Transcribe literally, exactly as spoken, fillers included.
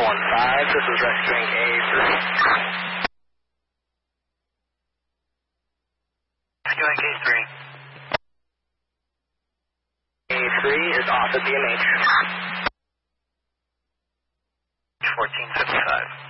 one five, this is rescuing A three. Rescuing A three. A three is off at B M H. fourteen fifty-five.